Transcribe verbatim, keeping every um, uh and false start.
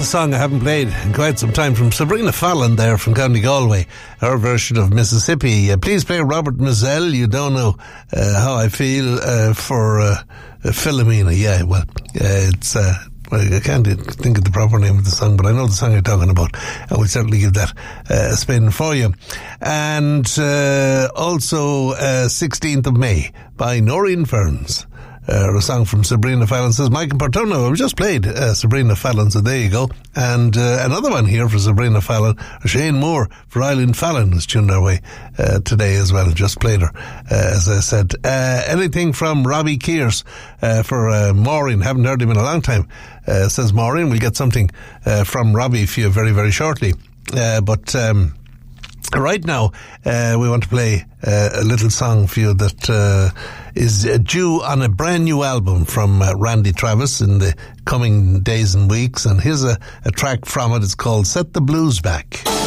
song I haven't played in quite some time from Sabrina Fallon there from County Galway, her version of Mississippi. Uh, please play Robert Mizell. You don't know uh, how I feel uh, for uh, Philomena. Yeah, well, uh, it's... Uh, Well, I can't think of the proper name of the song, but I know the song you're talking about. I will certainly give that uh, a spin for you. And uh, also uh, sixteenth of May by Noreen Ferns. Uh, a song from Sabrina Fallon. Says Michael Portono, I've just played uh, Sabrina Fallon, so there you go. And uh, another one here for Sabrina Fallon. Shane Moore for Eileen Fallon has tuned our way uh, today as well. Just played her, uh, as I said. Uh, anything from Robbie Kears uh, for uh, Maureen. Haven't heard him in a long time. Uh, says Maureen. We'll get something uh, from Robbie for you very, very shortly. Uh, but... Um, Right now, uh, we want to play uh, a little song for you that uh, is due on a brand new album from uh, Randy Travis in the coming days and weeks. And here's a, a track from it. It's called Set the Blues Back.